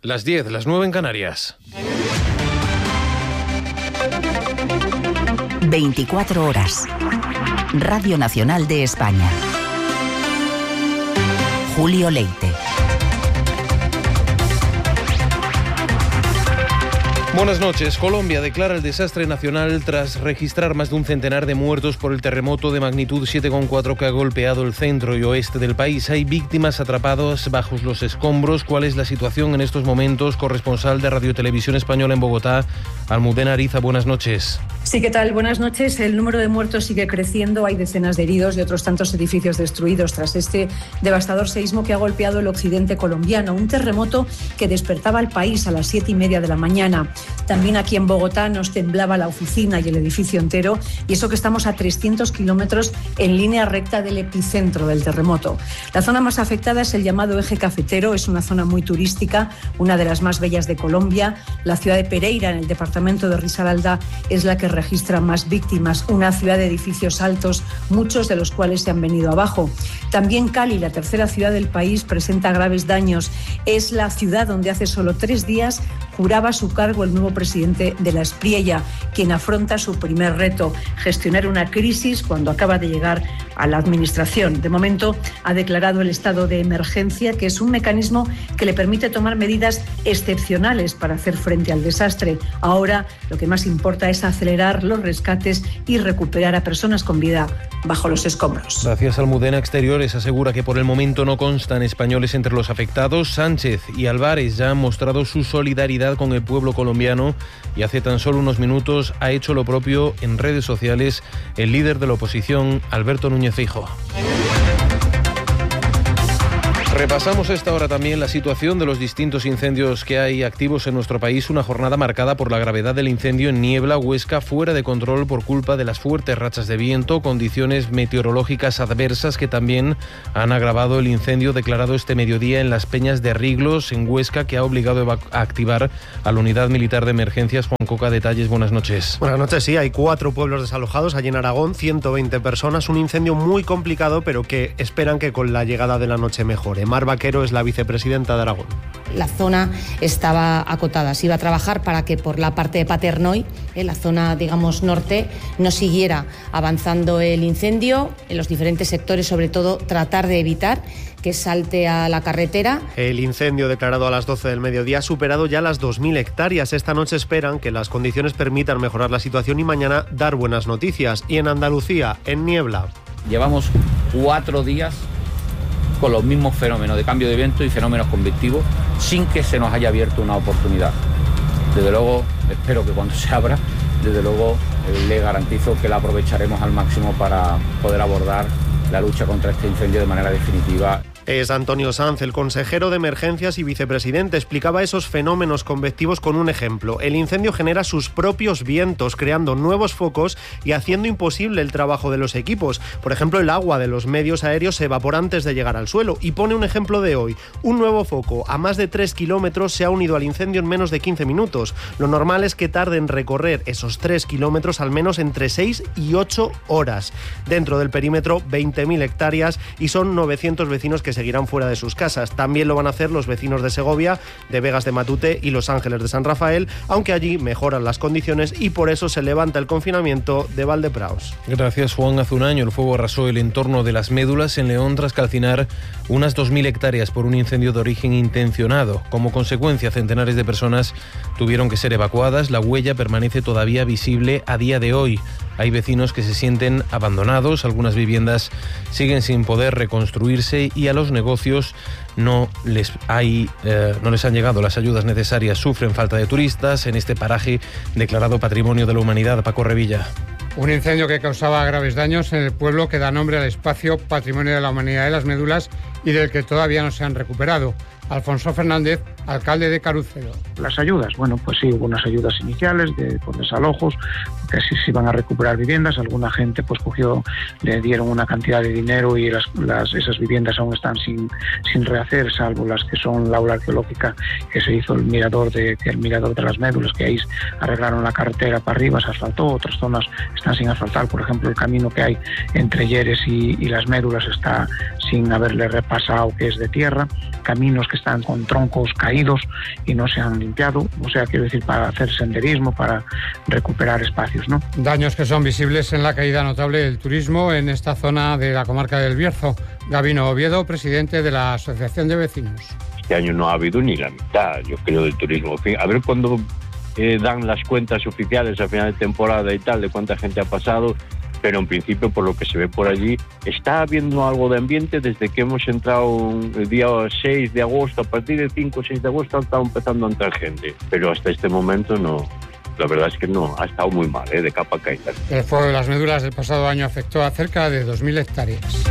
Las 10, las 9 en Canarias. 24 horas. Radio Nacional de España. Julio Leite. Buenas noches. Colombia declara el desastre nacional tras registrar más de un centenar de muertos por el terremoto de magnitud 7,4 que ha golpeado el centro y oeste del país. Hay víctimas atrapadas bajo los escombros. ¿Cuál es la situación en estos momentos? Corresponsal de Radio Televisión Española en Bogotá, Almudena Ariza, buenas noches. Sí, ¿qué tal? Buenas noches. El número de muertos sigue creciendo. Hay decenas de heridos y otros tantos edificios destruidos tras este devastador seísmo que ha golpeado el occidente colombiano. Un terremoto que despertaba al país a las 7:30 de la mañana. También aquí en Bogotá nos temblaba la oficina y el edificio entero, y eso que estamos a 300 kilómetros en línea recta del epicentro del terremoto. La zona más afectada es el llamado Eje Cafetero. Es una zona muy turística, una de las más bellas de Colombia. La ciudad de Pereira, en el departamento de Risaralda, es la que registra más víctimas. Una ciudad de edificios altos, muchos de los cuales se han venido abajo. También Cali, la tercera ciudad del país, presenta graves daños. Es la ciudad donde hace solo 3 días juraba su cargo el nuevo presidente de la Espriella, quien afronta su primer reto, gestionar una crisis cuando acaba de llegar a la administración. De momento ha declarado el estado de emergencia, que es un mecanismo que le permite tomar medidas excepcionales para hacer frente al desastre. Ahora lo que más importa es acelerar los rescates y recuperar a personas con vida bajo los escombros. Gracias. Almudena. Exteriores asegura que por el momento no constan españoles entre los afectados. Sánchez y Álvarez ya han mostrado su solidaridad con el pueblo colombiano y hace tan solo unos minutos ha hecho lo propio en redes sociales el líder de la oposición, Alberto Núñez Feijóo. Repasamos a esta hora también la situación de los distintos incendios que hay activos en nuestro país. Una jornada marcada por la gravedad del incendio en Niebla, Huesca, fuera de control por culpa de las fuertes rachas de viento, condiciones meteorológicas adversas que también han agravado el incendio declarado este mediodía en las Peñas de Riglos, en Huesca, que ha obligado a activar a la Unidad Militar de Emergencias. Juan Coca, detalles, buenas noches. Buenas noches, sí, hay 4 pueblos desalojados allí en Aragón, 120 personas, un incendio muy complicado, pero que esperan que con la llegada de la noche mejore. Mar Vaquero es la vicepresidenta de Aragón. La zona estaba acotada, se iba a trabajar para que por la parte de Paternoi, la zona, digamos, norte, no siguiera avanzando el incendio. En los diferentes sectores, sobre todo, tratar de evitar que salte a la carretera. El incendio declarado a las 12 del mediodía ha superado ya las 2.000 hectáreas. Esta noche esperan que las condiciones permitan mejorar la situación y mañana dar buenas noticias. Y en Andalucía, en Niebla. Llevamos 4 días con los mismos fenómenos de cambio de viento y fenómenos convectivos sin que se nos haya abierto una oportunidad. Desde luego, espero que cuando se abra, desde luego le garantizo que la aprovecharemos al máximo para poder abordar la lucha contra este incendio de manera definitiva. Es Antonio Sanz, el consejero de Emergencias y vicepresidente. Explicaba esos fenómenos convectivos con un ejemplo. El incendio genera sus propios vientos, creando nuevos focos y haciendo imposible el trabajo de los equipos. Por ejemplo, el agua de los medios aéreos se evapora antes de llegar al suelo. Y pone un ejemplo de hoy. Un nuevo foco a más de 3 kilómetros se ha unido al incendio en menos de 15 minutos. Lo normal es que tarde en recorrer esos 3 kilómetros al menos entre 6 y 8 horas. Dentro del perímetro, 20.000 hectáreas y son 900 vecinos que seguirán fuera de sus casas. También lo van a hacer los vecinos de Segovia, de Vegas de Matute y Los Ángeles de San Rafael, aunque allí mejoran las condiciones y por eso se levanta el confinamiento de Valdepraos. Gracias, Juan. Hace un año el fuego arrasó el entorno de Las Médulas en León tras calcinar unas 2.000 hectáreas por un incendio de origen intencionado. Como consecuencia, centenares de personas tuvieron que ser evacuadas. La huella permanece todavía visible a día de hoy. Hay vecinos que se sienten abandonados, algunas viviendas siguen sin poder reconstruirse y a los negocios no les han llegado las ayudas necesarias. Sufren falta de turistas en este paraje declarado Patrimonio de la Humanidad. Paco Revilla. Un incendio que causaba graves daños en el pueblo que da nombre al espacio Patrimonio de la Humanidad de Las Médulas y del que todavía no se han recuperado. Alfonso Fernández, alcalde de Carucedo. Las ayudas, bueno, pues sí, hubo unas ayudas iniciales por desalojos, que sí se iban a recuperar viviendas, alguna gente pues le dieron una cantidad de dinero y esas viviendas aún están sin rehacer, salvo las que son la aula arqueológica que se hizo el mirador de Las Médulas, que ahí arreglaron la carretera para arriba, se asfaltó, otras zonas están sin asfaltar, por ejemplo el camino que hay entre Lleres y Las Médulas está sin haberle repasado que es de tierra, caminos que están con troncos caídos y no se han limpiado, o sea, quiero decir, para hacer senderismo, para recuperar espacios, ¿no? Daños que son visibles en la caída notable del turismo en esta zona de la comarca del Bierzo. Gabino Oviedo, presidente de la Asociación de Vecinos. Este año no ha habido ni la mitad, yo creo, del turismo. A ver cuando dan las cuentas oficiales a final de temporada y tal, de cuánta gente ha pasado, pero en principio, por lo que se ve por allí, está habiendo algo de ambiente desde que hemos entrado el día 6 de agosto, a partir del 5 o 6 de agosto ha estado empezando a entrar gente, pero hasta este momento no. La verdad es que no, ha estado muy mal, de capa caída. El fuego de las médulas del pasado año afectó a cerca de 2.000 hectáreas.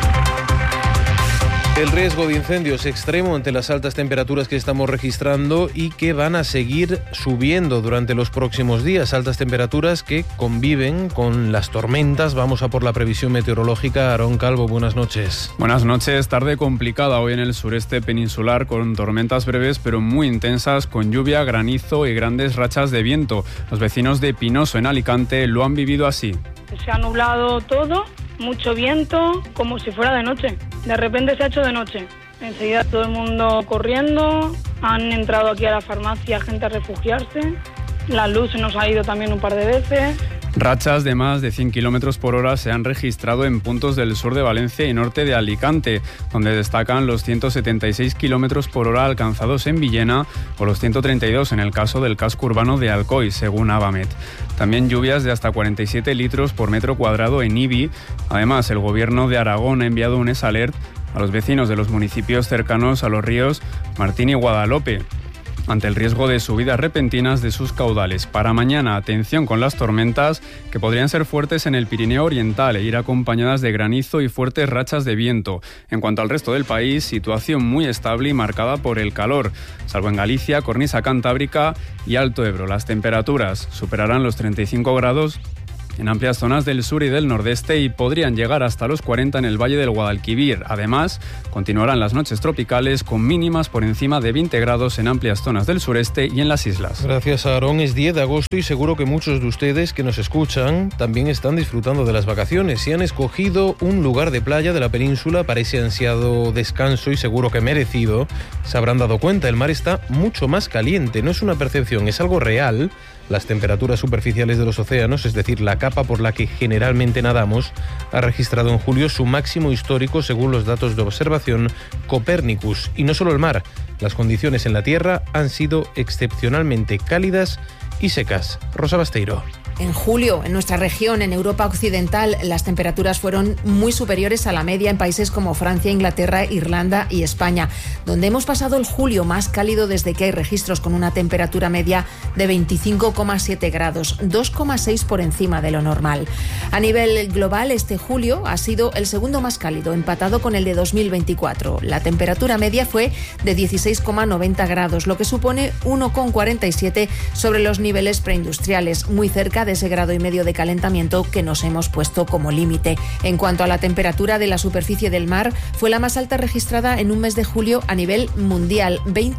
El riesgo de incendio es extremo ante las altas temperaturas que estamos registrando y que van a seguir subiendo durante los próximos días. Altas temperaturas que conviven con las tormentas. Vamos a por la previsión meteorológica. Aarón Calvo, buenas noches. Buenas noches. Tarde complicada hoy en el sureste peninsular con tormentas breves pero muy intensas, con lluvia, granizo y grandes rachas de viento. Los vecinos de Pinoso en Alicante lo han vivido así. Se ha nublado todo, mucho viento, como si fuera de noche. De repente se ha hecho de noche. Enseguida todo el mundo corriendo, han entrado aquí a la farmacia gente a refugiarse, la luz se nos ha ido también un par de veces. Rachas de más de 100 km por hora se han registrado en puntos del sur de Valencia y norte de Alicante, donde destacan los 176 km por hora alcanzados en Villena o los 132 en el caso del casco urbano de Alcoy, según Avamet. También lluvias de hasta 47 litros por metro cuadrado en Ibi. Además, el gobierno de Aragón ha enviado un alert a los vecinos de los municipios cercanos a los ríos Martín y Guadalope, ante el riesgo de subidas repentinas de sus caudales. Para mañana, atención con las tormentas, que podrían ser fuertes en el Pirineo Oriental e ir acompañadas de granizo y fuertes rachas de viento. En cuanto al resto del país, situación muy estable y marcada por el calor, salvo en Galicia, cornisa cantábrica y Alto Ebro. Las temperaturas superarán los 35 grados en amplias zonas del sur y del nordeste y podrían llegar hasta los 40 en el Valle del Guadalquivir. Además, continuarán las noches tropicales con mínimas por encima de 20 grados en amplias zonas del sureste y en las islas. Gracias, Aarón. Es 10 de agosto y seguro que muchos de ustedes que nos escuchan también están disfrutando de las vacaciones y han escogido un lugar de playa de la península para ese ansiado descanso y seguro que merecido. Se habrán dado cuenta, el mar está mucho más caliente. No es una percepción, es algo real. Las temperaturas superficiales de los océanos, es decir, la capa por la que generalmente nadamos, ha registrado en julio su máximo histórico según los datos de observación Copernicus. Y no solo el mar, las condiciones en la Tierra han sido excepcionalmente cálidas y secas. Rosa Basteiro. En julio, en nuestra región, en Europa Occidental, las temperaturas fueron muy superiores a la media en países como Francia, Inglaterra, Irlanda y España, donde hemos pasado el julio más cálido desde que hay registros, con una temperatura media de 25,7 grados, 2,6 por encima de lo normal. A nivel global, este julio ha sido el segundo más cálido, empatado con el de 2024. La temperatura media fue de 16,90 grados, lo que supone 1,47 sobre los niveles preindustriales, muy cerca de ese grado y medio de calentamiento que nos hemos puesto como límite. En cuanto a la temperatura de la superficie del mar, fue la más alta registrada en un mes de julio a nivel mundial,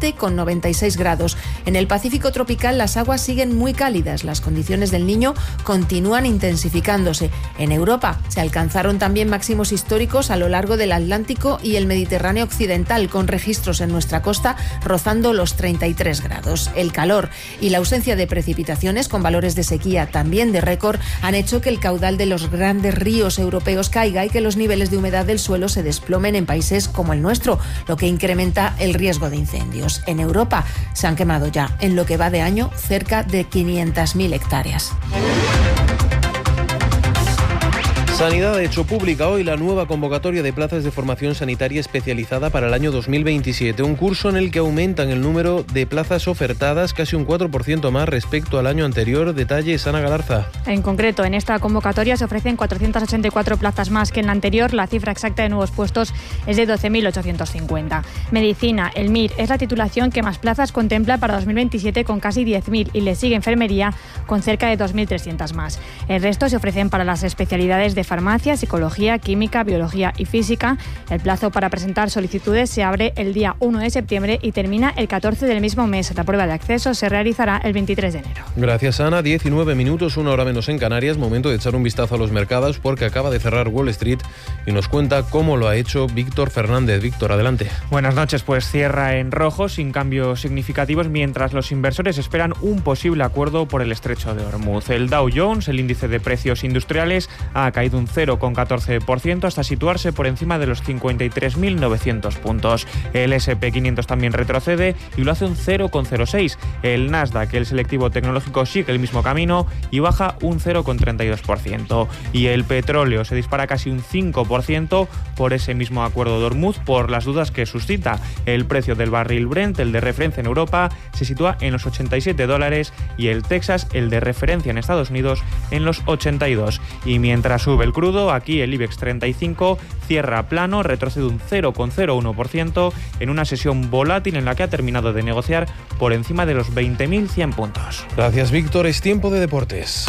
20,96 grados. En el Pacífico tropical las aguas siguen muy cálidas, las condiciones del Niño continúan intensificándose. En Europa se alcanzaron también máximos históricos a lo largo del Atlántico y el Mediterráneo occidental, con registros en nuestra costa rozando los 33 grados. El calor y la ausencia de precipitaciones, con valores de sequía también de récord, han hecho que el caudal de los grandes ríos europeos caiga y que los niveles de humedad del suelo se desplomen en países como el nuestro, lo que incrementa el riesgo de incendios. En Europa se han quemado ya, en lo que va de año, cerca de 500.000 hectáreas. Sanidad ha hecho pública hoy la nueva convocatoria de plazas de formación sanitaria especializada para el año 2027, un curso en el que aumentan el número de plazas ofertadas casi un 4% más respecto al año anterior. Detalles, Ana Galarza. En concreto, en esta convocatoria se ofrecen 484 plazas más que en la anterior. La cifra exacta de nuevos puestos es de 12.850. Medicina, el MIR, es la titulación que más plazas contempla para 2027 con casi 10.000 y le sigue enfermería con cerca de 2.300 más. El resto se ofrecen para las especialidades de farmacia, psicología, química, biología y física. El plazo para presentar solicitudes se abre el día 1 de septiembre y termina el 14 del mismo mes. La prueba de acceso se realizará el 23 de enero. Gracias, Ana. 19 minutos, 1 hora menos en Canarias. Momento de echar un vistazo a los mercados porque acaba de cerrar Wall Street y nos cuenta cómo lo ha hecho Víctor Fernández. Víctor, adelante. Buenas noches. Pues cierra en rojo, sin cambios significativos, mientras los inversores esperan un posible acuerdo por el estrecho de Hormuz. El Dow Jones, el índice de precios industriales, ha caído un 0,14% hasta situarse por encima de los 53.900 puntos. El S&P 500 también retrocede y lo hace un 0,06%. El Nasdaq, el selectivo tecnológico, sigue el mismo camino y baja un 0,32%. Y el petróleo se dispara casi un 5% por ese mismo acuerdo de Hormuz, por las dudas que suscita. El precio del barril Brent, el de referencia en Europa, se sitúa en los $87 y el Texas, el de referencia en Estados Unidos, en los 82. Y mientras sube el crudo, aquí el IBEX 35 cierra plano, retrocede un 0,01% en una sesión volátil en la que ha terminado de negociar por encima de los 20.100 puntos. Gracias, Víctor. Es tiempo de deportes.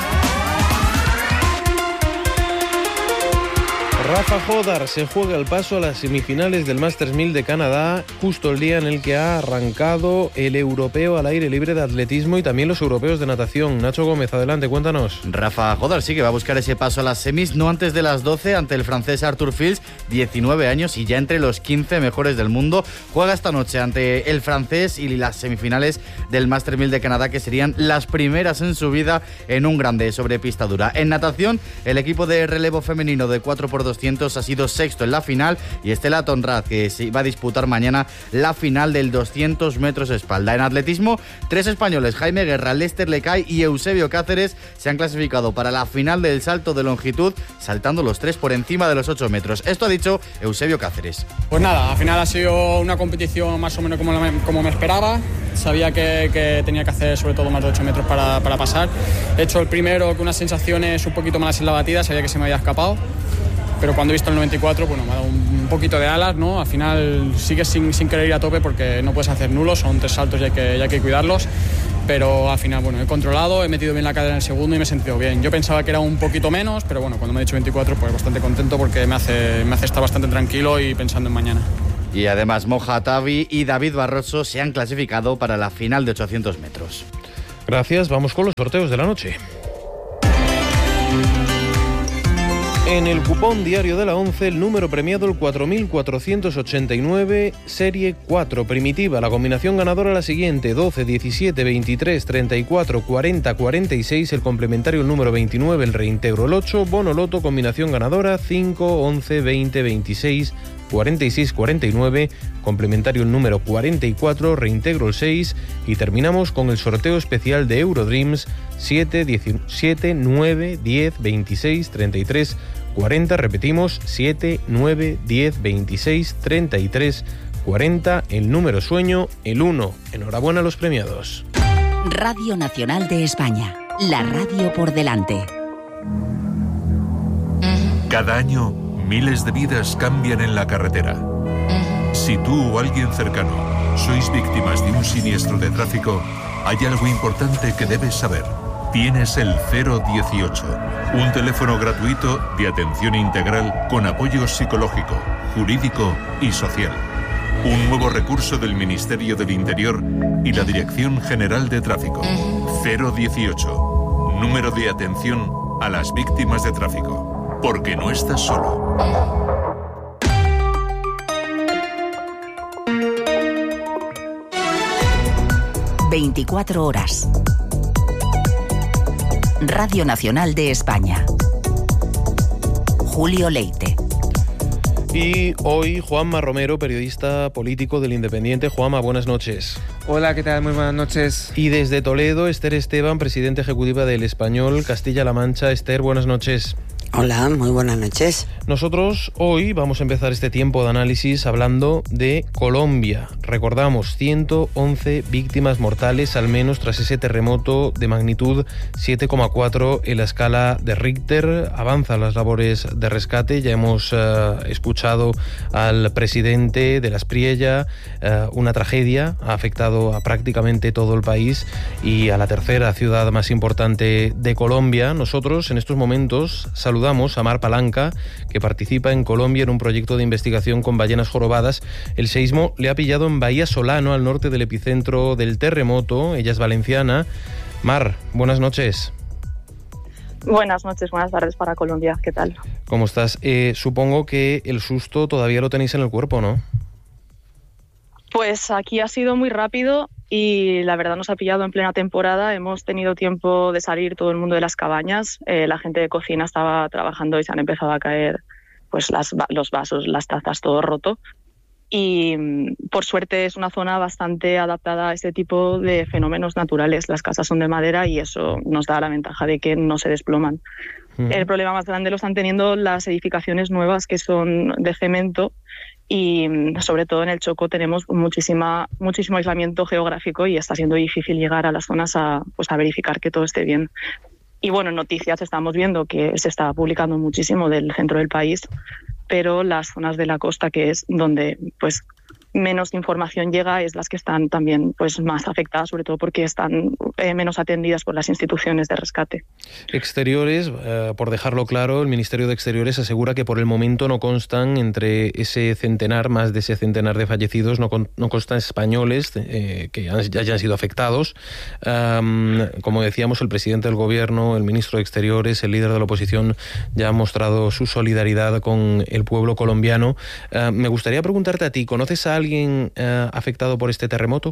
Rafa Jodar se juega el paso a las semifinales del Masters 1000 de Canadá, justo el día en el que ha arrancado el europeo al aire libre de atletismo y también los europeos de natación. Nacho Gómez, adelante, cuéntanos. Rafa Jodar sí que va a buscar ese paso a las semis, no antes de las 12, ante el francés Arthur Fils, 19 años y ya entre los 15 mejores del mundo. Juega esta noche ante el francés y las semifinales del Masters 1000 de Canadá, que serían las primeras en su vida en un grande sobre pista dura. En natación, el equipo de relevo femenino de 4x200 ha sido sexto en la final y Estela Tonraz, que se va a disputar mañana la final del 200 metros espalda. En atletismo, 3 españoles, Jaime Guerra, Lester Lecay y Eusebio Cáceres, se han clasificado para la final del salto de longitud, saltando los 3 por encima de los 8 metros. Esto ha dicho Eusebio Cáceres. Pues nada, al final ha sido una competición más o menos como me esperaba. Sabía que tenía que hacer sobre todo más de 8 metros para pasar. He hecho el primero con unas sensaciones un poquito malas en la batida, sabía que se me había escapado. Pero cuando he visto el 94, bueno, me ha dado un poquito de alas, ¿no? Al final sigues sin querer ir a tope porque no puedes hacer nulos, son 3 saltos y hay que cuidarlos. Pero al final, bueno, he controlado, he metido bien la cadera en el segundo y me he sentido bien. Yo pensaba que era un poquito menos, pero bueno, cuando me he dicho 24, pues bastante contento porque me hace estar bastante tranquilo y pensando en mañana. Y además Moja Atavi y David Barroso se han clasificado para la final de 800 metros. Gracias, vamos con los sorteos de la noche. En el cupón diario de la 11, el número premiado el 4489, serie 4, primitiva. La combinación ganadora la siguiente: 12, 17, 23, 34, 40, 46. El complementario el número 29, el reintegro el 8. Bono loto, combinación ganadora 5, 11, 20, 26, 46, 49. Complementario el número 44, reintegro el 6. Y terminamos con el sorteo especial de Eurodreams 7, 17, 9, 10, 26, 33, 40, repetimos, 7, 9, 10, 26, 33, 40, el número sueño, el 1. Enhorabuena a los premiados. Radio Nacional de España, la radio por delante. Cada año, miles de vidas cambian en la carretera. Si tú o alguien cercano sois víctimas de un siniestro de tráfico, hay algo importante que debes saber. Tienes el 018, un teléfono gratuito de atención integral con apoyo psicológico, jurídico y social. Un nuevo recurso del Ministerio del Interior y la Dirección General de Tráfico. 018, número de atención a las víctimas de tráfico. Porque no estás solo. 24 horas. Radio Nacional de España. Julio Leite. Y hoy Juanma Romero, periodista político del Independiente. Juanma, buenas noches. Hola, ¿qué tal? Muy buenas noches. Y desde Toledo, Esther Esteban, presidenta ejecutiva del Español Castilla-La Mancha. Esther, buenas noches. Hola, muy buenas noches. Nosotros hoy vamos a empezar este tiempo de análisis hablando de Colombia. Recordamos, 111 víctimas mortales al menos tras ese terremoto de magnitud 7,4 en la escala de Richter. Avanzan las labores de rescate. Ya hemos escuchado al presidente de la Espriella. Una tragedia ha afectado a prácticamente todo el país y a la tercera ciudad más importante de Colombia. Nosotros en estos momentos saludamos saludamos a Mar Palanca, que participa en Colombia en un proyecto de investigación con ballenas jorobadas. El seísmo le ha pillado en Bahía Solano, al norte del epicentro del terremoto. Ella es valenciana. Mar, buenas noches. Buenas noches, buenas tardes para Colombia. ¿Qué tal? ¿Cómo estás? Supongo que el susto todavía lo tenéis en el cuerpo, ¿no? Pues aquí ha sido muy rápido y la verdad nos ha pillado en plena temporada. Hemos tenido tiempo de salir todo el mundo de las cabañas. La gente de cocina estaba trabajando y se han empezado a caer pues los vasos, las tazas, todo roto. Y por suerte es una zona bastante adaptada a este tipo de fenómenos naturales. Las casas son de madera y eso nos da la ventaja de que no se desploman. El problema más grande lo están teniendo las edificaciones nuevas que son de cemento y sobre todo en el Chocó tenemos muchísimo aislamiento geográfico y está siendo difícil llegar a las zonas a verificar que todo esté bien. Y bueno, en noticias estamos viendo que se está publicando muchísimo del centro del país, pero las zonas de la costa, que es donde pues menos información llega, es las que están también pues más afectadas, sobre todo porque están menos atendidas por las instituciones de rescate. Exteriores, por dejarlo claro, el Ministerio de Exteriores asegura que por el momento no constan entre ese centenar, más de ese centenar de fallecidos, no constan españoles que hayan sido afectados. Como decíamos, el presidente del Gobierno, el ministro de Exteriores, el líder de la oposición ya han mostrado su solidaridad con el pueblo colombiano. Me gustaría preguntarte a ti, ¿conoces a alguien afectado por este terremoto?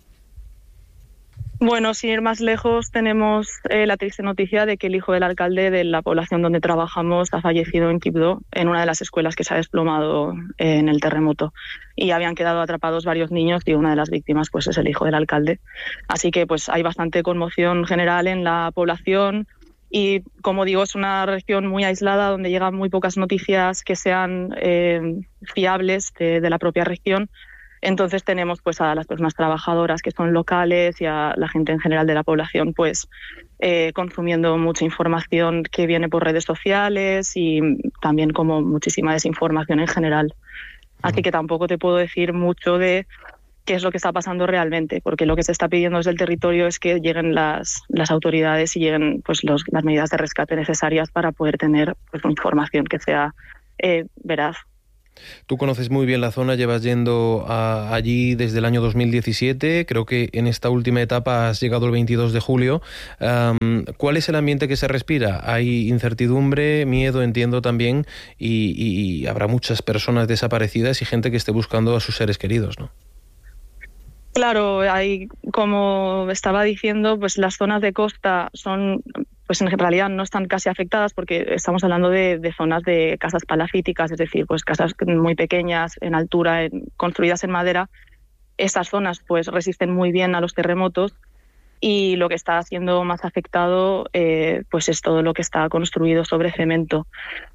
Bueno, sin ir más lejos, tenemos la triste noticia de que el hijo del alcalde de la población donde trabajamos ha fallecido en Quibdó, en una de las escuelas que se ha desplomado en el terremoto. Y habían quedado atrapados varios niños y una de las víctimas pues es el hijo del alcalde. Así que pues hay bastante conmoción general en la población. Y como digo, es una región muy aislada donde llegan muy pocas noticias que sean fiables de la propia región. Entonces tenemos pues a las personas trabajadoras que son locales y a la gente en general de la población pues consumiendo mucha información que viene por redes sociales y también como muchísima desinformación en general. Así que tampoco te puedo decir mucho de qué es lo que está pasando realmente, porque lo que se está pidiendo desde el territorio es que lleguen las autoridades y lleguen pues las medidas de rescate necesarias para poder tener pues una información que sea veraz. Tú conoces muy bien la zona, llevas yendo allí desde el año 2017, creo que en esta última etapa has llegado el 22 de julio. ¿Cuál es el ambiente que se respira? Hay incertidumbre, miedo, entiendo también, y habrá muchas personas desaparecidas y gente que esté buscando a sus seres queridos, ¿no? Claro, hay, como estaba diciendo, pues las zonas de costa son, pues en realidad no están casi afectadas porque estamos hablando de zonas de casas palafíticas, es decir, pues casas muy pequeñas en altura, construidas en madera. Estas zonas pues resisten muy bien a los terremotos y lo que está siendo más afectado pues es todo lo que está construido sobre cemento.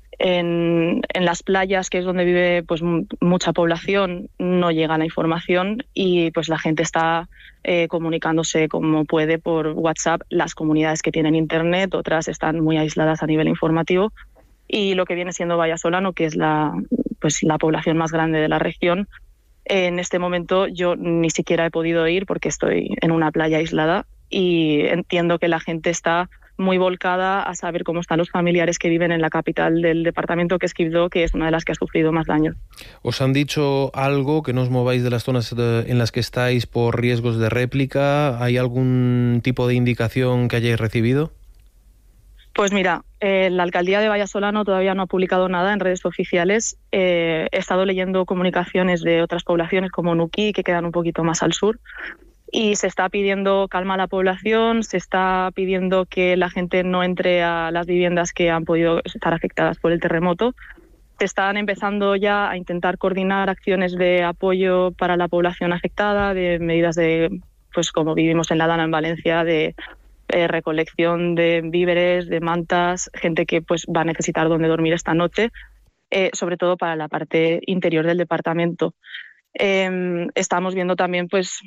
En las playas, que es donde vive pues mucha población, no llega la información y pues la gente está comunicándose como puede por WhatsApp. Las comunidades que tienen internet, otras están muy aisladas a nivel informativo, y lo que viene siendo Bahía Solano, que es la población más grande de la región, en este momento yo ni siquiera he podido ir porque estoy en una playa aislada y entiendo que la gente está muy volcada a saber cómo están los familiares que viven en la capital del departamento, que es Quibdó, que es una de las que ha sufrido más daño. ¿Os han dicho algo, que no os mováis de las zonas en las que estáis por riesgos de réplica? ¿Hay algún tipo de indicación que hayáis recibido? Pues mira, la alcaldía de Bahía Solano todavía no ha publicado nada en redes oficiales. He estado leyendo comunicaciones de otras poblaciones como Nuquí, que quedan un poquito más al sur, y se está pidiendo calma a la población, se está pidiendo que la gente no entre a las viviendas que han podido estar afectadas por el terremoto. Se están empezando ya a intentar coordinar acciones de apoyo para la población afectada, de medidas de, pues como vivimos en La Dana, en Valencia, de recolección de víveres, de mantas, gente que pues va a necesitar donde dormir esta noche, sobre todo para la parte interior del departamento. Estamos viendo también pues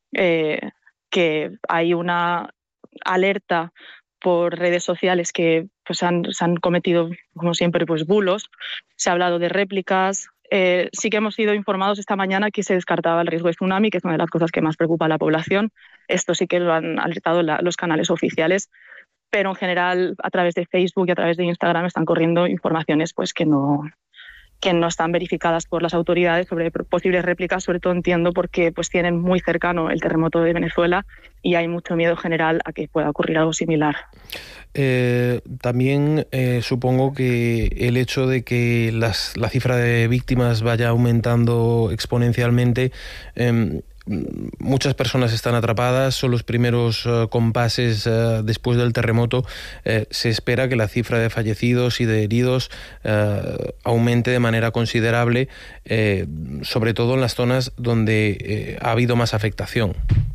que hay una alerta por redes sociales que pues se han cometido, como siempre, pues bulos. Se ha hablado de réplicas. Sí que hemos sido informados esta mañana que se descartaba el riesgo de tsunami, que es una de las cosas que más preocupa a la población. Esto sí que lo han alertado los canales oficiales. pero en general a través de Facebook y a través de Instagram están corriendo informaciones pues que no están verificadas por las autoridades sobre posibles réplicas. Sobre todo entiendo porque pues tienen muy cercano el terremoto de Venezuela y hay mucho miedo general a que pueda ocurrir algo similar. También supongo que el hecho de que la cifra de víctimas vaya aumentando exponencialmente, muchas personas están atrapadas, son los primeros compases después del terremoto. Se espera que la cifra de fallecidos y de heridos aumente de manera considerable, sobre todo en las zonas donde ha habido más afectación.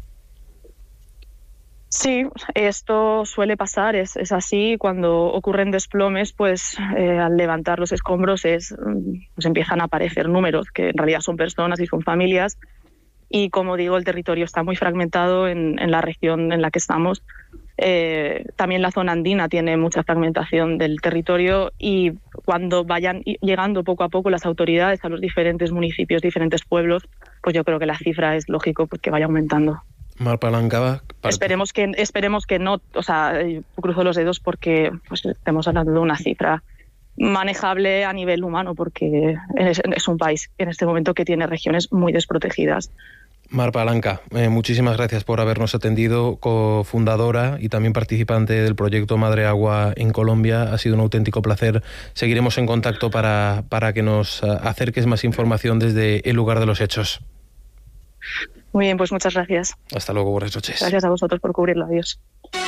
Sí, esto suele pasar, es así. Cuando ocurren desplomes, pues al levantar los escombros pues empiezan a aparecer números, que en realidad son personas y son familias. Y como digo, el territorio está muy fragmentado en la región en la que estamos. También la zona andina tiene mucha fragmentación del territorio, y cuando vayan llegando poco a poco las autoridades a los diferentes municipios, diferentes pueblos, pues yo creo que la cifra es lógico porque vaya aumentando. Mar Palanca. Esperemos que no, o sea, cruzo los dedos porque pues estemos hablando de una cifra manejable a nivel humano, porque es un país en este momento que tiene regiones muy desprotegidas. Mar Palanca, muchísimas gracias por habernos atendido, cofundadora y también participante del proyecto Madre Agua en Colombia. Ha sido un auténtico placer. Seguiremos en contacto para que nos acerques más información desde el lugar de los hechos. Muy bien, pues muchas gracias. Hasta luego, buenas noches. Gracias a vosotros por cubrirlo. Adiós.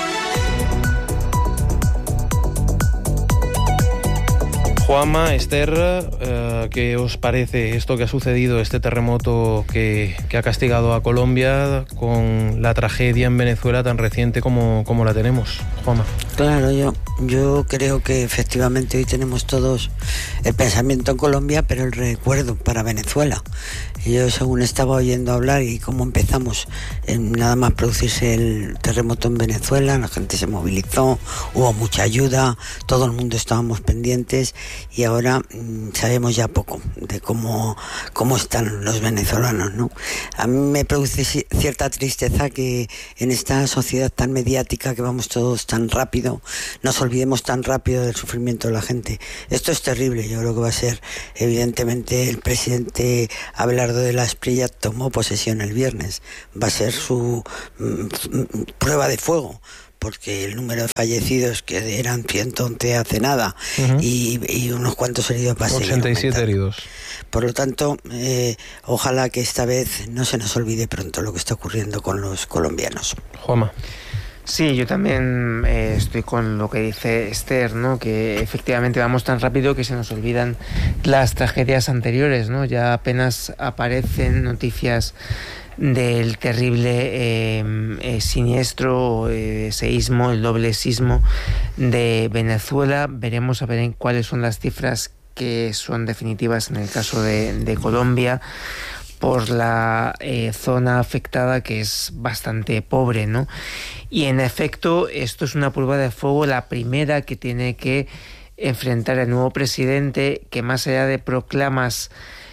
Juanma, Esther, ¿qué os parece esto que ha sucedido, este terremoto que ha castigado a Colombia con la tragedia en Venezuela tan reciente como la tenemos? Juanma. Claro, yo creo que efectivamente hoy tenemos todos el pensamiento en Colombia, pero el recuerdo para Venezuela. Yo, según estaba oyendo hablar y cómo empezamos, nada más producirse el terremoto en Venezuela, la gente se movilizó, hubo mucha ayuda, todo el mundo estábamos pendientes, y ahora sabemos ya poco de cómo están los venezolanos, ¿no? A mí me produce cierta tristeza que en esta sociedad tan mediática, que vamos todos tan rápido, nos olvidemos tan rápido del sufrimiento de la gente. Esto es terrible. Yo creo que va a ser, evidentemente, el presidente Abelardo de la Espriella tomó posesión el viernes. Va a ser su prueba de fuego, porque el número de fallecidos, que eran 111 hace nada, y unos cuantos heridos, va a ser 87 heridos. Por lo tanto, ojalá que esta vez no se nos olvide pronto lo que está ocurriendo con los colombianos. Juanma. Sí, yo también estoy con lo que dice Esther, ¿no? Que efectivamente vamos tan rápido que se nos olvidan las tragedias anteriores, ¿no? Ya apenas aparecen noticias del terrible siniestro seísmo, el doble sismo de Venezuela. Veremos a ver en cuáles son las cifras que son definitivas en el caso de Colombia, por la zona afectada, que es bastante pobre, ¿no? Y en efecto, esto es una prueba de fuego, la primera que tiene que enfrentar el nuevo presidente, que más allá de proclamas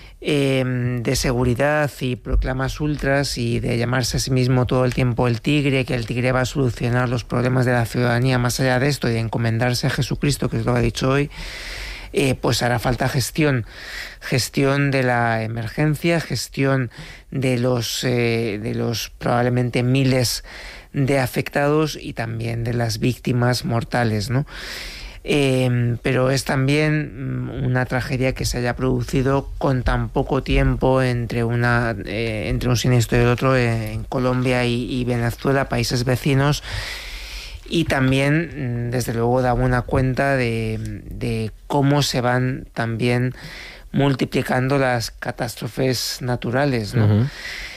de seguridad y proclamas ultras y de llamarse a sí mismo todo el tiempo el tigre, que el tigre va a solucionar los problemas de la ciudadanía, más allá de esto y de encomendarse a Jesucristo, que es lo que ha dicho hoy, pues hará falta gestión de la emergencia, gestión de los probablemente miles de afectados y también de las víctimas mortales, ¿no? Pero es también una tragedia que se haya producido con tan poco tiempo entre un siniestro y el otro, en Colombia y Venezuela, países vecinos. Y también, desde luego, da buena cuenta de cómo se van también multiplicando las catástrofes naturales, ¿no? Uh-huh.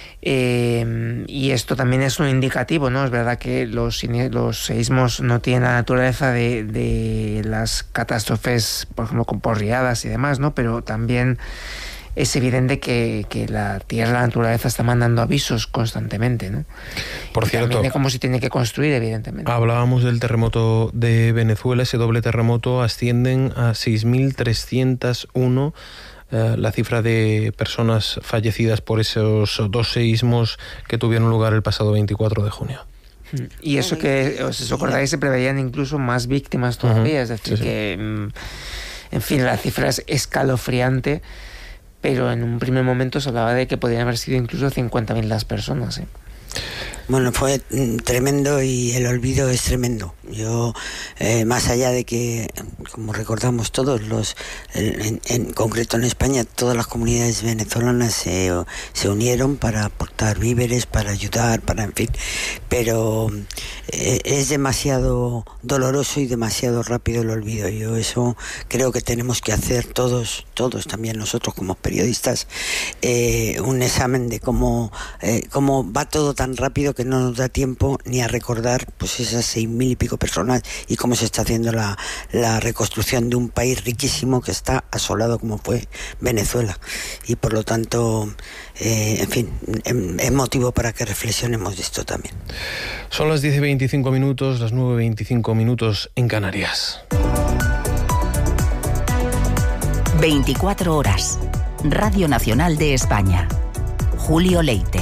Y esto también es un indicativo, ¿no? Es verdad que los seísmos no tienen la naturaleza de las catástrofes, por ejemplo, con riadas y demás, ¿no? Pero también es evidente que la tierra, la naturaleza, está mandando avisos constantemente, ¿no? Por cierto, de cómo se tiene que construir, evidentemente. Hablábamos del terremoto de Venezuela, ese doble terremoto, ascienden a 6.301 la cifra de personas fallecidas por esos dos seísmos que tuvieron lugar el pasado 24 de junio. Y eso que, os acordáis, se preveían incluso más víctimas todavía, es decir, que, en fin, la cifra es escalofriante, pero en un primer momento se hablaba de que podían haber sido incluso 50.000 las personas. Bueno, fue tremendo y el olvido es tremendo. Yo, más allá de que, como recordamos todos, en concreto en España, todas las comunidades venezolanas se unieron para aportar víveres, para ayudar, en fin. Pero es demasiado doloroso y demasiado rápido el olvido. Yo eso creo que tenemos que hacer todos también nosotros como periodistas, un examen de cómo va todo tan rápido que no nos da tiempo ni a recordar pues esas 6.000 y pico personas y cómo se está haciendo la reconstrucción de un país riquísimo que está asolado como fue Venezuela. Y por lo tanto, en fin, es motivo para que reflexionemos de esto también. Son las 10:25 minutos, las 9:25 minutos en Canarias. 24 horas. Radio Nacional de España. Julio Leite.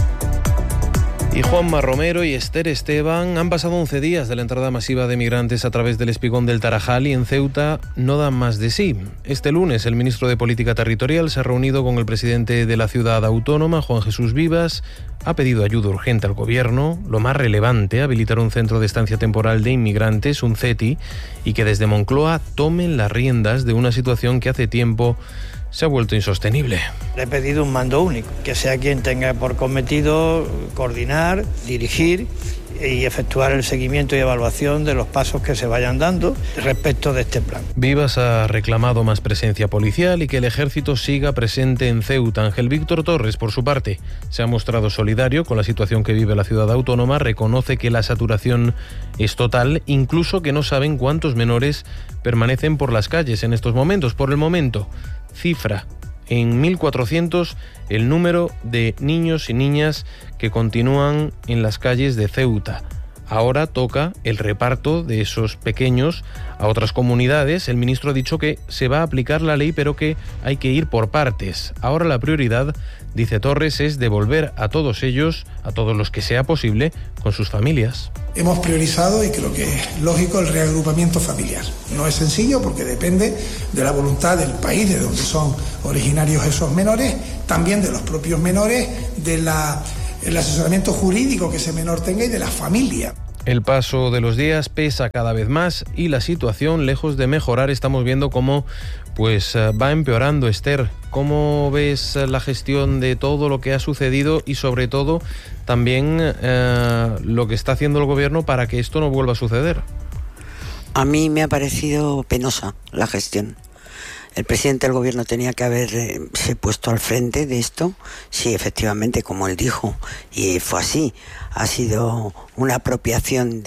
Y Juanma Romero y Esther Esteban han pasado 11 días de la entrada masiva de migrantes a través del espigón del Tarajal y en Ceuta no dan más de sí. Este lunes el ministro de Política Territorial se ha reunido con el presidente de la ciudad autónoma, Juan Jesús Vivas, ha pedido ayuda urgente al gobierno, lo más relevante, habilitar un centro de estancia temporal de inmigrantes, un CETI, y que desde Moncloa tomen las riendas de una situación que hace tiempo se ha vuelto insostenible. Le he pedido un mando único, que sea quien tenga por cometido coordinar, dirigir y efectuar el seguimiento y evaluación de los pasos que se vayan dando respecto de este plan. Vivas ha reclamado más presencia policial y que el ejército siga presente en Ceuta. Ángel Víctor Torres, por su parte, se ha mostrado solidario con la situación que vive la ciudad autónoma, reconoce que la saturación es total, incluso que no saben cuántos menores permanecen por las calles en estos momentos. Por el momento, cifra en 1.400 el número de niños y niñas que continúan en las calles de Ceuta. Ahora toca el reparto de esos pequeños a otras comunidades. El ministro ha dicho que se va a aplicar la ley, pero que hay que ir por partes. Ahora la prioridad, dice Torres, es devolver a todos ellos, a todos los que sea posible, con sus familias. Hemos priorizado, y creo que es lógico, el reagrupamiento familiar. No es sencillo porque depende de la voluntad del país de donde son originarios esos menores, también de los propios menores, del asesoramiento jurídico que ese menor tenga y de la familia. El paso de los días pesa cada vez más y la situación, lejos de mejorar, estamos viendo cómo va empeorando. Esther, ¿cómo ves la gestión de todo lo que ha sucedido y sobre todo también lo que está haciendo el gobierno para que esto no vuelva a suceder? A mí me ha parecido penosa la gestión. El presidente del gobierno tenía que haberse puesto al frente de esto. Sí, efectivamente, como él dijo, y fue así, ha sido una apropiación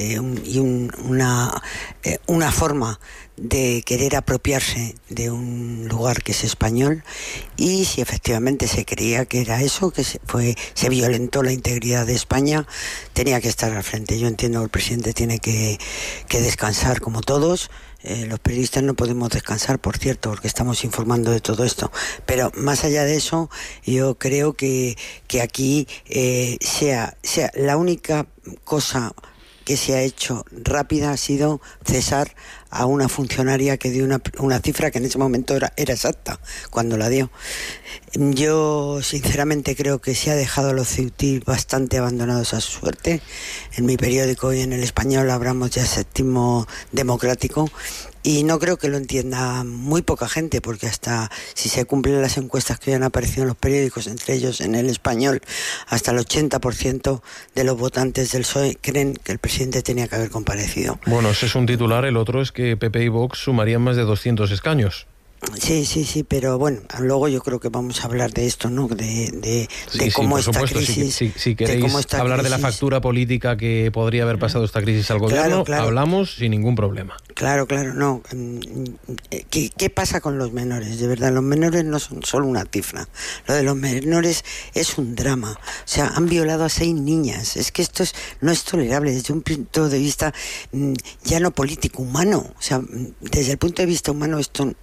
una forma de querer apropiarse de un lugar que es español, y si efectivamente se creía que era eso, que se violentó la integridad de España, tenía que estar al frente. Yo entiendo que el presidente tiene que descansar como todos. Los periodistas no podemos descansar, por cierto, porque estamos informando de todo esto. Pero más allá de eso, yo creo que aquí sea la única cosa que se ha hecho rápida ha sido cesar a una funcionaria que dio una cifra que en ese momento era exacta cuando la dio. Yo sinceramente creo que se ha dejado a los ceutíes bastante abandonados a su suerte. En mi periódico y en El Español hablamos de ascetismo democrático, y no creo que lo entienda muy poca gente, porque hasta si se cumplen las encuestas que han aparecido en los periódicos, entre ellos en El Español, hasta el 80% de los votantes del PSOE creen que el presidente tenía que haber comparecido. Bueno, ese es un titular, el otro es que PP y Vox sumarían más de 200 escaños. Sí, pero bueno, luego yo creo que vamos a hablar de esto, ¿no? De cómo esta crisis... Si queréis hablar de la factura política que podría haber pasado esta crisis al gobierno, claro. Hablamos sin ningún problema. Claro, no. ¿Qué pasa con los menores? De verdad, los menores no son solo una cifra. Lo de los menores es un drama. O sea, han violado a 6 niñas. Es que esto no es tolerable desde un punto de vista ya no político, humano. O sea, desde el punto de vista humano esto no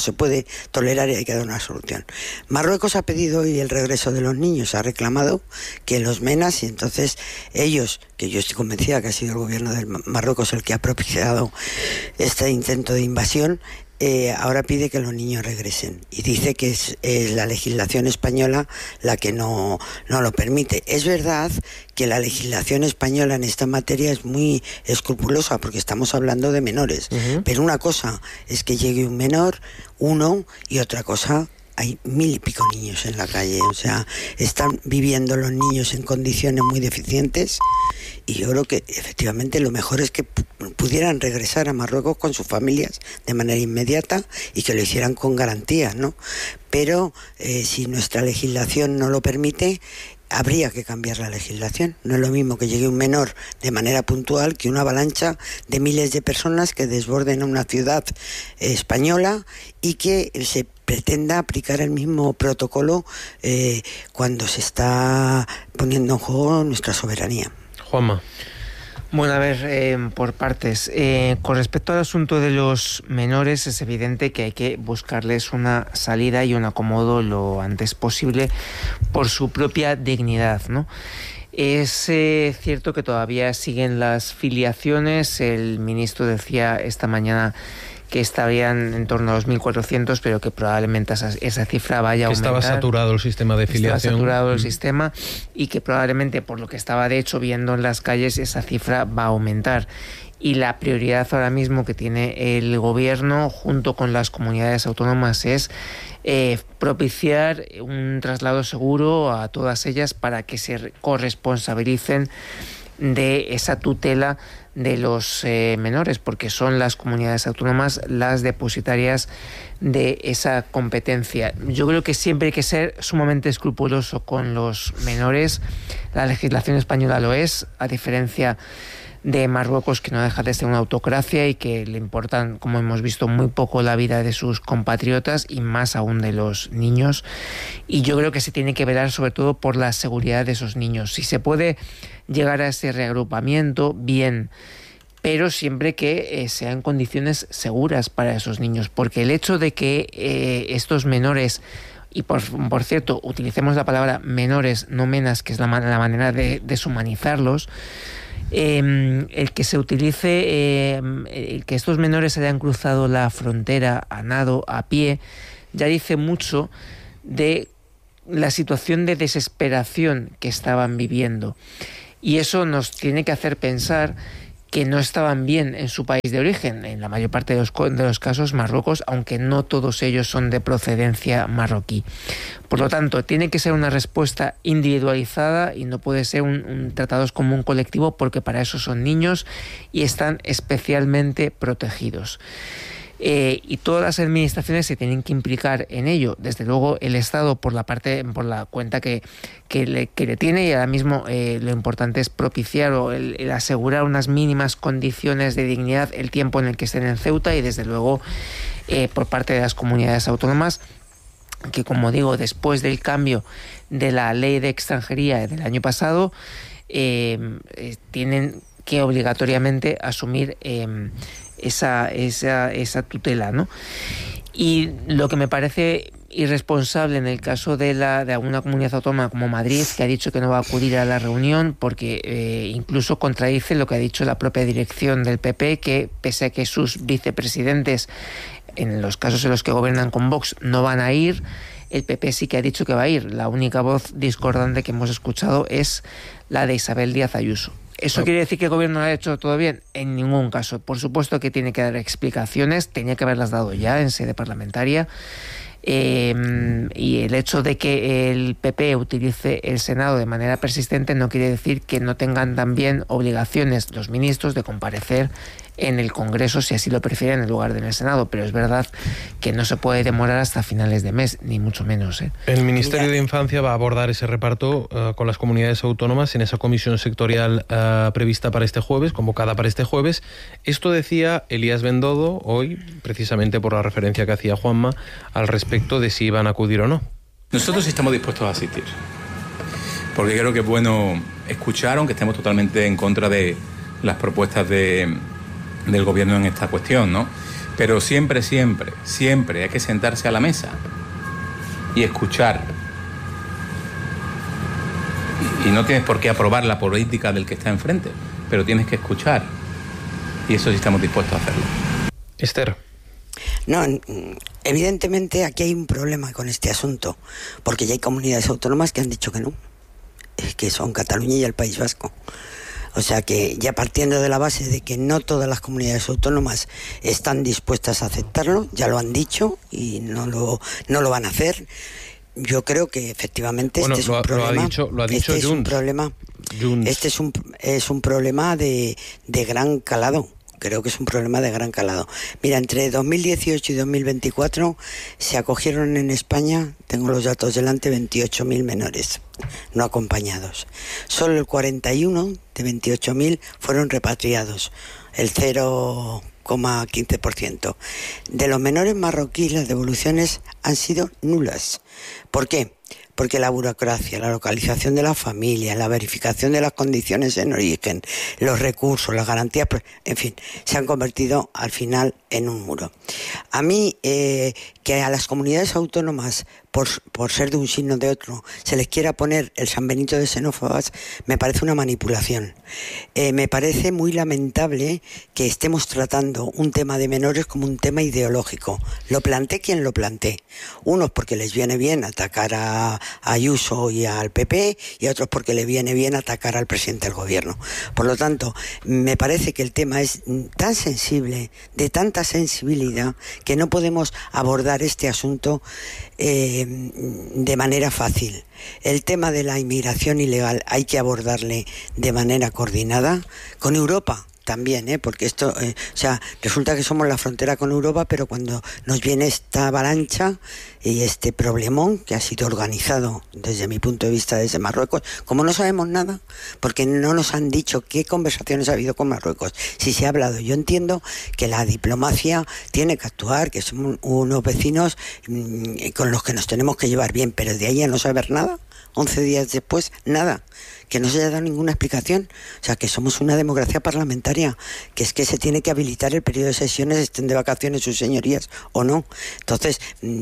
se puede tolerar y hay que dar una solución. Marruecos ha pedido hoy el regreso de los niños, ha reclamado que los MENAs, y entonces ellos, que yo estoy convencida que ha sido el gobierno de Marruecos el que ha propiciado este intento de invasión, ahora pide que los niños regresen y dice que es la legislación española la que no lo permite. Es verdad que la legislación española en esta materia es muy escrupulosa porque estamos hablando de menores, pero una cosa es que llegue un menor, y otra cosa, hay 1000 y pico niños en la calle, o sea, están viviendo los niños en condiciones muy deficientes, y yo creo que efectivamente lo mejor es que pudieran regresar a Marruecos con sus familias de manera inmediata y que lo hicieran con garantías, ¿no? Pero si nuestra legislación no lo permite, habría que cambiar la legislación. No es lo mismo que llegue un menor de manera puntual que una avalancha de miles de personas que desborden una ciudad española y que se pretenda aplicar el mismo protocolo cuando se está poniendo en juego nuestra soberanía. Juanma. Bueno, a ver, por partes. Con respecto al asunto de los menores, es evidente que hay que buscarles una salida y un acomodo lo antes posible por su propia dignidad, ¿no? Es cierto que todavía siguen las filiaciones. El ministro decía esta mañana que estarían en torno a los 1.400, pero que probablemente esa cifra vaya a aumentar. Estaba saturado el sistema de filiación. Estaba saturado el sistema y que probablemente, por lo que estaba de hecho viendo en las calles, esa cifra va a aumentar. Y la prioridad ahora mismo que tiene el gobierno junto con las comunidades autónomas es propiciar un traslado seguro a todas ellas para que se corresponsabilicen de esa tutela de los menores, porque son las comunidades autónomas las depositarias de esa competencia. Yo creo que siempre hay que ser sumamente escrupuloso con los menores. La legislación española lo es, a diferencia de Marruecos, que no deja de ser una autocracia y que le importan, como hemos visto, muy poco la vida de sus compatriotas y más aún de los niños. Y yo creo que se tiene que velar sobre todo por la seguridad de esos niños. Si se puede llegar a ese reagrupamiento, bien, pero siempre que sea en condiciones seguras para esos niños, porque el hecho de que estos menores, y por cierto, utilicemos la palabra menores, no menas, que es la manera de deshumanizarlos, el que se utilice, el que estos menores hayan cruzado la frontera a nado, a pie, ya dice mucho de la situación de desesperación que estaban viviendo. Y eso nos tiene que hacer pensar que no estaban bien en su país de origen, en la mayor parte de los casos Marruecos, aunque no todos ellos son de procedencia marroquí. Por lo tanto, tiene que ser una respuesta individualizada y no puede ser tratados como un colectivo, porque para eso son niños y están especialmente protegidos. Y todas las administraciones se tienen que implicar en ello. Desde luego el Estado por la cuenta que le tiene, y ahora mismo lo importante es propiciar o el asegurar unas mínimas condiciones de dignidad el tiempo en el que estén en Ceuta, y desde luego por parte de las comunidades autónomas, que, como digo, después del cambio de la ley de extranjería del año pasado, tienen que obligatoriamente asumir esa tutela, ¿no? Y lo que me parece irresponsable en el caso de alguna comunidad autónoma como Madrid, que ha dicho que no va a acudir a la reunión porque incluso contradice lo que ha dicho la propia dirección del PP, que pese a que sus vicepresidentes, en los casos en los que gobiernan con Vox, no van a ir, el PP sí que ha dicho que va a ir. La única voz discordante que hemos escuchado es la de Isabel Díaz Ayuso. ¿Eso quiere decir que el gobierno lo ha hecho todo bien? En ningún caso. Por supuesto que tiene que dar explicaciones, tenía que haberlas dado ya en sede parlamentaria. Y el hecho de que el PP utilice el Senado de manera persistente no quiere decir que no tengan también obligaciones los ministros de comparecer en el Congreso, si así lo prefieren, en lugar de en el Senado. Pero es verdad que no se puede demorar hasta finales de mes, ni mucho menos. El Ministerio de Infancia va a abordar ese reparto con las comunidades autónomas en esa comisión sectorial prevista para este jueves, convocada para este jueves. Esto decía Elías Bendodo hoy, precisamente por la referencia que hacía Juanma al respecto de si iban a acudir o no. Nosotros estamos dispuestos a asistir, porque creo que es bueno escuchar, aunque estemos totalmente en contra de las propuestas del gobierno en esta cuestión, ¿no? Pero siempre, siempre, siempre hay que sentarse a la mesa y escuchar. Y no tienes por qué aprobar la política del que está enfrente, pero tienes que escuchar. Y eso sí estamos dispuestos a hacerlo. Esther. No, evidentemente aquí hay un problema con este asunto, porque ya hay comunidades autónomas que han dicho que no, que son Cataluña y el País Vasco. O sea que ya partiendo de la base de que no todas las comunidades autónomas están dispuestas a aceptarlo, ya lo han dicho y no lo van a hacer. Yo creo que efectivamente este es un problema. Lo ha dicho este Junts. Es un problema. Junts. Este es un problema de gran calado. Creo que es un problema de gran calado. Mira, entre 2018 y 2024 se acogieron en España, tengo los datos delante, 28.000 menores no acompañados. Solo el 41 de 28.000 fueron repatriados, el 0,15%. De los menores marroquíes, las devoluciones han sido nulas. ¿Por qué? Porque la burocracia, la localización de la familia, la verificación de las condiciones en origen, los recursos, las garantías, en fin, se han convertido al final en un muro. A mí, que a las comunidades autónomas, por ser de un signo o de otro, se les quiera poner el San Benito de xenófobas, me parece una manipulación. Me parece muy lamentable que estemos tratando un tema de menores como un tema ideológico. Lo plantea quien lo plantee. Unos porque les viene bien atacar a Ayuso y al PP, y a otros porque le viene bien atacar al presidente del gobierno. Por lo tanto, me parece que el tema es tan sensible, de tanta sensibilidad, que no podemos abordar este asunto de manera fácil. El tema de la inmigración ilegal hay que abordarle de manera coordinada con Europa también, porque esto, resulta que somos la frontera con Europa, pero cuando nos viene esta avalancha y este problemón que ha sido organizado desde mi punto de vista desde Marruecos, como no sabemos nada, porque no nos han dicho qué conversaciones ha habido con Marruecos, si se ha hablado. Yo entiendo que la diplomacia tiene que actuar, que somos unos vecinos con los que nos tenemos que llevar bien, pero de ahí a no saber nada, 11 días después, nada, que no se haya dado ninguna explicación. O sea, que somos una democracia parlamentaria, que es que se tiene que habilitar el periodo de sesiones, estén de vacaciones sus señorías o no. Entonces,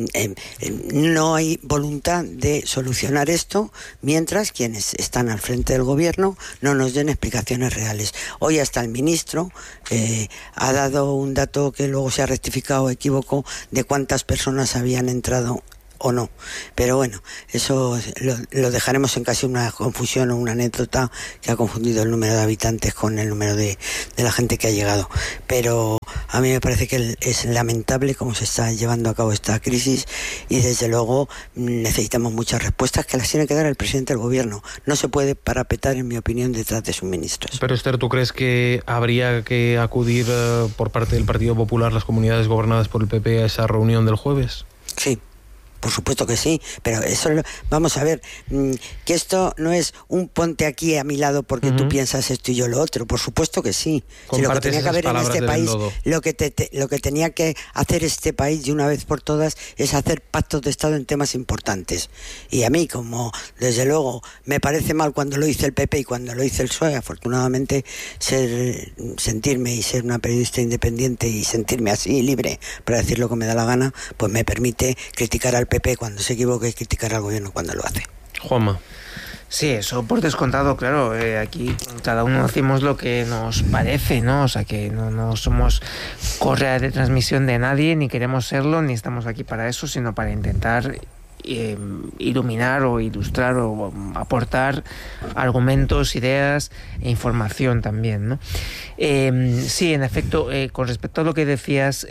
no hay voluntad de solucionar esto mientras quienes están al frente del gobierno no nos den explicaciones reales. Hoy hasta el ministro ha dado un dato que luego se ha rectificado, equívoco, de cuántas personas habían entrado o no, pero bueno, eso lo dejaremos en casi una confusión o una anécdota que ha confundido el número de habitantes con el número de la gente que ha llegado. Pero a mí me parece que es lamentable cómo se está llevando a cabo esta crisis, y desde luego necesitamos muchas respuestas que las tiene que dar el presidente del gobierno. No se puede parapetar, en mi opinión, detrás de sus ministros. Pero Esther, ¿tú crees que habría que acudir por parte del Partido Popular, las comunidades gobernadas por el PP, a esa reunión del jueves? Sí. Por supuesto que sí, pero eso vamos a ver, que esto no es un ponte aquí a mi lado porque tú piensas esto y yo lo otro. Por supuesto que sí. Si lo que tenía que haber en este país, lo que tenía que hacer este país de una vez por todas es hacer pactos de Estado en temas importantes. Y a mí, como desde luego me parece mal cuando lo hizo el PP y cuando lo hizo el PSOE, afortunadamente sentirme y ser una periodista independiente y sentirme así libre para decir lo que me da la gana, pues me permite criticar al PP cuando se equivoca y criticar al gobierno cuando lo hace. Juanma. Sí, eso por descontado, claro. Aquí cada uno hacemos lo que nos parece, ¿no? O sea, que no somos correa de transmisión de nadie, ni queremos serlo, ni estamos aquí para eso, sino para intentar iluminar o ilustrar o aportar argumentos, ideas e información también, ¿no? Sí, en efecto, con respecto a lo que decías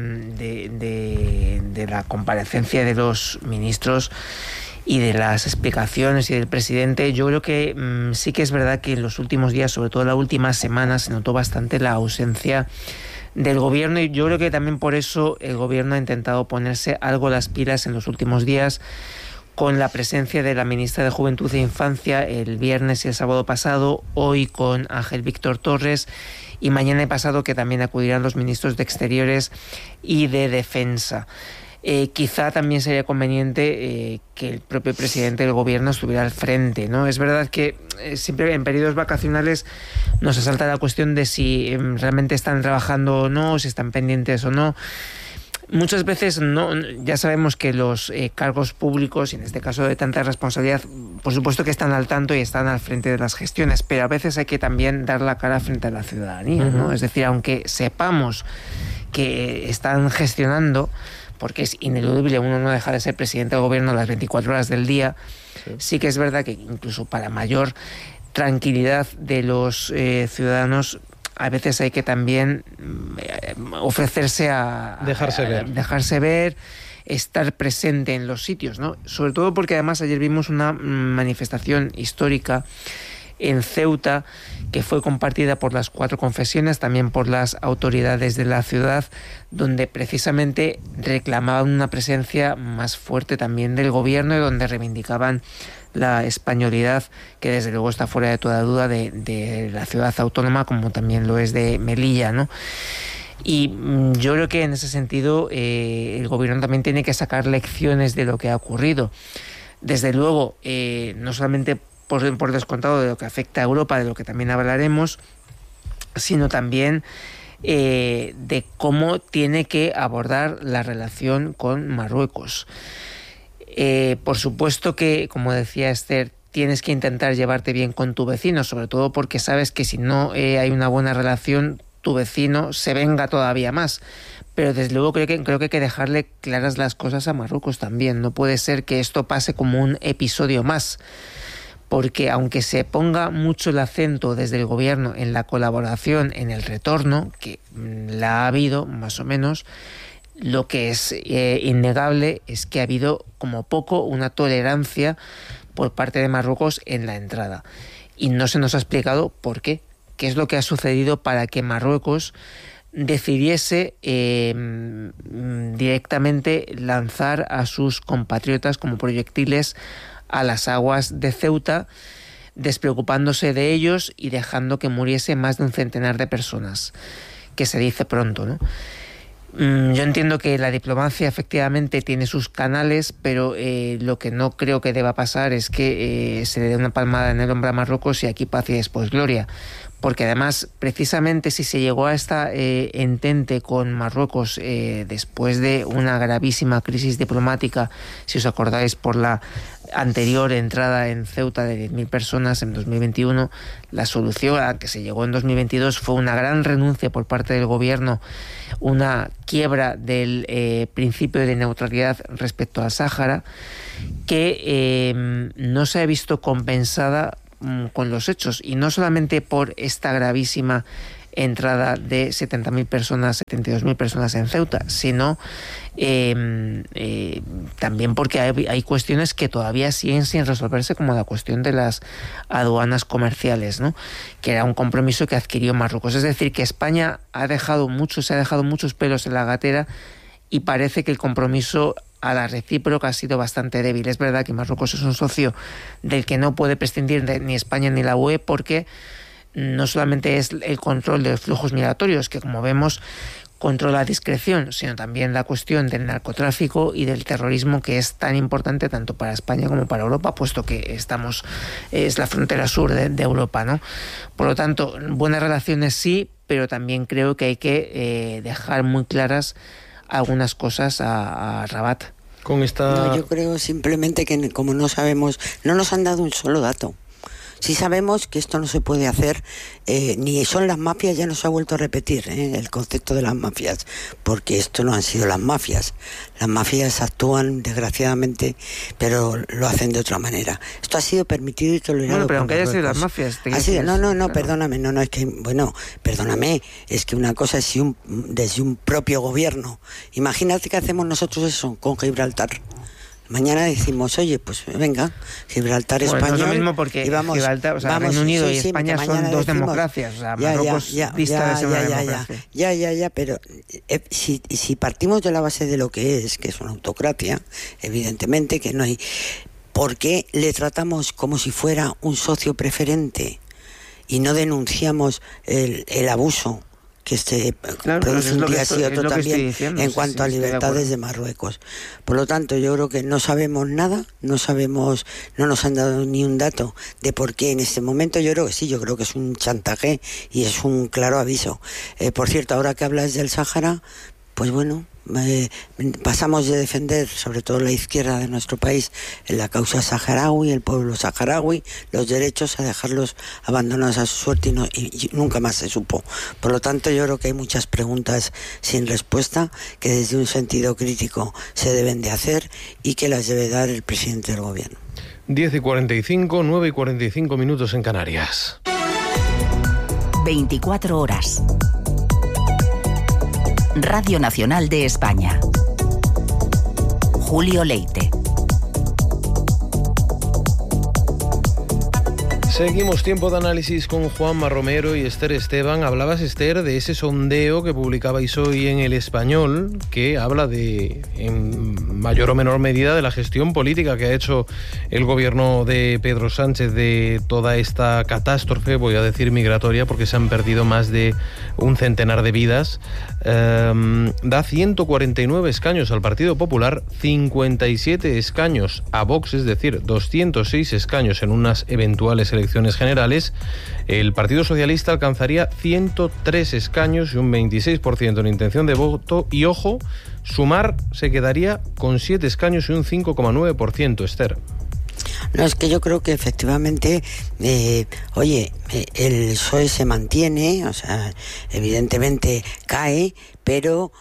de la comparecencia de los ministros y de las explicaciones y del presidente, yo creo que sí que es verdad que en los últimos días, sobre todo en la última semana, se notó bastante la ausencia del gobierno, y yo creo que también por eso el gobierno ha intentado ponerse algo las pilas en los últimos días, con la presencia de la ministra de Juventud e Infancia el viernes y el sábado pasado, hoy con Ángel Víctor Torres, y mañana y pasado que también acudirán los ministros de Exteriores y de Defensa. quizá también sería conveniente que el propio presidente del gobierno estuviera al frente, ¿no? Es verdad que siempre en periodos vacacionales nos asalta la cuestión de si realmente están trabajando o no, si están pendientes o no. Muchas veces no, ya sabemos que los cargos públicos, y en este caso de tanta responsabilidad, por supuesto que están al tanto y están al frente de las gestiones, pero a veces hay que también dar la cara frente a la ciudadanía, ¿no? Es decir, aunque sepamos que están gestionando, porque es ineludible, uno no deja de ser presidente del gobierno las 24 horas del día, sí que es verdad que incluso para mayor tranquilidad de los ciudadanos, a veces hay que también ofrecerse a dejarse ver, estar presente en los sitios, ¿no? Sobre todo porque además ayer vimos una manifestación histórica en Ceuta que fue compartida por las 4 confesiones, también por las autoridades de la ciudad, donde precisamente reclamaban una presencia más fuerte también del gobierno y donde reivindicaban la españolidad, que desde luego está fuera de toda duda de la ciudad autónoma, como también lo es de Melilla, ¿no? Y yo creo que en ese sentido el gobierno también tiene que sacar lecciones de lo que ha ocurrido. Desde luego, no solamente por descontado de lo que afecta a Europa, de lo que también hablaremos, sino también de cómo tiene que abordar la relación con Marruecos. Por supuesto que, como decía Esther, tienes que intentar llevarte bien con tu vecino, sobre todo porque sabes que si no hay una buena relación, tu vecino se venga todavía más. Pero desde luego creo que hay que dejarle claras las cosas a Marruecos también. No puede ser que esto pase como un episodio más, porque aunque se ponga mucho el acento desde el gobierno en la colaboración, en el retorno, que la ha habido más o menos, lo que es innegable es que ha habido como poco una tolerancia por parte de Marruecos en la entrada. Y no se nos ha explicado por qué. ¿Qué es lo que ha sucedido para que Marruecos decidiese directamente lanzar a sus compatriotas como proyectiles a las aguas de Ceuta, despreocupándose de ellos y dejando que muriese más de un centenar de personas, que se dice pronto, ¿no? Yo entiendo que la diplomacia efectivamente tiene sus canales, pero lo que no creo que deba pasar es que se le dé una palmada en el hombro a Marruecos y aquí paz y después gloria. Porque además, precisamente si se llegó a esta entente con Marruecos después de una gravísima crisis diplomática, si os acordáis, por la anterior entrada en Ceuta de 10.000 personas en 2021, la solución a la que se llegó en 2022 fue una gran renuncia por parte del gobierno, una quiebra del principio de neutralidad respecto al Sáhara, que no se ha visto compensada con los hechos, y no solamente por esta gravísima entrada de 70.000 personas, 72.000 personas en Ceuta, sino también porque hay cuestiones que todavía siguen sin resolverse, como la cuestión de las aduanas comerciales, ¿no? Que era un compromiso que adquirió Marruecos. Es decir, que España se ha dejado muchos pelos en la gatera y parece que el compromiso a la recíproca ha sido bastante débil. Es verdad que Marruecos es un socio del que no puede prescindir ni España ni la UE, porque no solamente es el control de los flujos migratorios, que como vemos controla a discreción, sino también la cuestión del narcotráfico y del terrorismo, que es tan importante tanto para España como para Europa, puesto que es la frontera sur de Europa, ¿no? Por lo tanto, buenas relaciones sí, pero también creo que hay que dejar muy claras algunas cosas a Rabat. No, yo creo simplemente que como no sabemos, no nos han dado un solo dato. Si sabemos que esto no se puede hacer, ni son las mafias, ya no se ha vuelto a repetir el concepto de las mafias, porque esto no han sido las mafias. Las mafias actúan, desgraciadamente, pero lo hacen de otra manera. Esto ha sido permitido y tolerado. Bueno, pero aunque haya sido las mafias... No, perdóname, perdóname, es que una cosa es desde un propio gobierno. Imagínate que hacemos nosotros eso con Gibraltar. Mañana decimos, oye, pues venga, Gibraltar español. No es lo mismo porque Gibraltar, Reino Unido y España son dos democracias. O sea, Marruecos dista de ser una democracia. Ya, pero si partimos de la base de lo que es una autocracia, evidentemente que no hay... ¿Por qué le tratamos como si fuera un socio preferente y no denunciamos el abuso que se produce un día sí otro también en cuanto a libertades de Marruecos. Por lo tanto, yo creo que no sabemos nada, no nos han dado ni un dato de por qué en este momento. Yo creo que sí, yo creo que es un chantaje y es un claro aviso. Por cierto, ahora que hablas del Sáhara, pues bueno, pasamos de defender, sobre todo la izquierda de nuestro país, en la causa saharaui, el pueblo saharaui, los derechos, a dejarlos abandonados a su suerte y nunca más se supo. Por lo tanto, yo creo que hay muchas preguntas sin respuesta que desde un sentido crítico se deben de hacer y que las debe dar el presidente del gobierno. 10:45, 9:45 minutos en Canarias. 24 horas. Radio Nacional de España. Julio Leite. Seguimos, tiempo de análisis con Juanma Romero y Esther Esteban. Hablabas, Esther, de ese sondeo que publicabais hoy en El Español, que habla de, en mayor o menor medida, de la gestión política que ha hecho el gobierno de Pedro Sánchez de toda esta catástrofe, voy a decir migratoria, porque se han perdido más de un centenar de vidas. Da 149 escaños al Partido Popular, 57 escaños a Vox, es decir, 206 escaños en unas eventuales elecciones generales. El Partido Socialista alcanzaría 103 escaños y un 26% en intención de voto. Y ojo, Sumar se quedaría con 7 escaños y un 5,9%, Esther. No, es que yo creo que efectivamente, el PSOE se mantiene, o sea, evidentemente cae, pero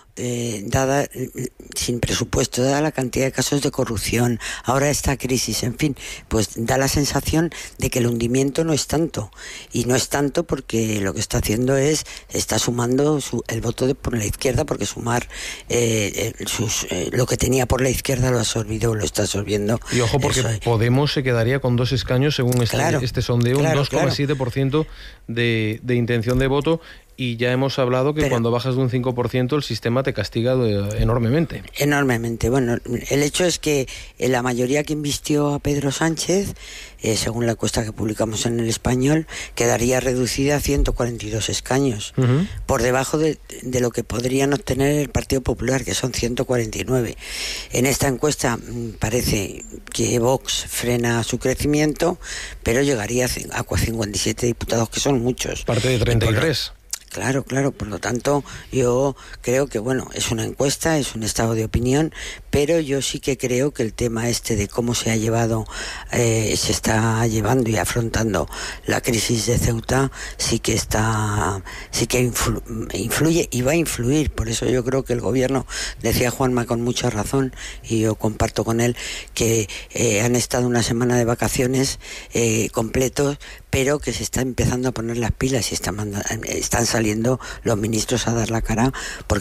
sin presupuesto, dada la cantidad de casos de corrupción, ahora esta crisis, en fin, pues da la sensación de que el hundimiento no es tanto, y no es tanto porque lo que está haciendo está sumando el voto por la izquierda, porque Sumar lo que tenía por la izquierda lo está absorbiendo. Y ojo, porque Podemos se quedaría con 2 escaños según este sondeo, un 2,7% de intención de voto. Y ya hemos hablado que cuando bajas de un 5% el sistema te castiga enormemente. Enormemente. Bueno, el hecho es que la mayoría que invistió a Pedro Sánchez, según la encuesta que publicamos en El Español, quedaría reducida a 142 escaños, por debajo de lo que podrían obtener el Partido Popular, que son 149. En esta encuesta parece que Vox frena su crecimiento, pero llegaría a 57 diputados, que son muchos. Parte de 33. Claro, por lo tanto, yo creo que, es una encuesta, es un estado de opinión, pero yo sí que creo que el tema de cómo se está llevando y afrontando la crisis de Ceuta sí que influye y va a influir. Por eso yo creo que el gobierno, decía Juanma con mucha razón, y yo comparto con él, que han estado una semana de vacaciones completos, pero que se está empezando a poner las pilas y están saliendo los ministros a dar la cara, porque